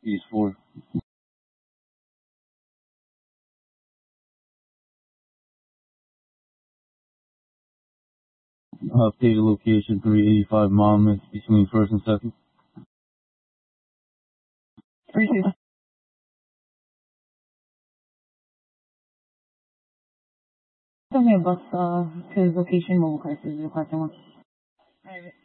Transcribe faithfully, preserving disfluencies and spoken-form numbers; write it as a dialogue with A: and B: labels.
A: East four. Updated location three eighty-five Monmouth between first and second.
B: three two. Tell me about uh, to location mobile crisis requesting one.